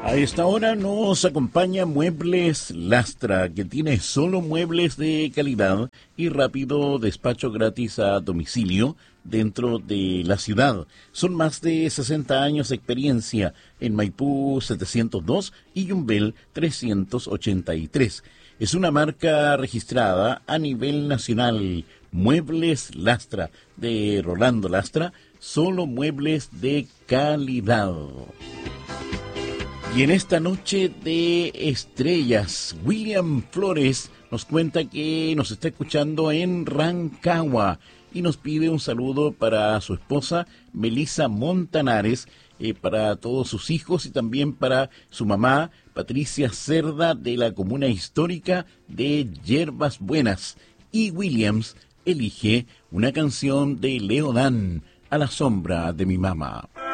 A esta hora nos acompaña Muebles Lastra, que tiene solo muebles de calidad y rápido despacho gratis a domicilio dentro de la ciudad. Son más de 60 años de experiencia en Maipú 702 y Yumbel 383. Es una marca registrada a nivel nacional. Muebles Lastra, de Rolando Lastra, solo muebles de calidad. Y en esta noche de estrellas, William Flores nos cuenta que nos está escuchando en Rancagua y nos pide un saludo para su esposa Melissa Montanares, para todos sus hijos y también para su mamá Patricia Cerda de la comuna histórica de Yerbas Buenas. Y Williams elige una canción de Leo Dan, A la sombra de mi mamá.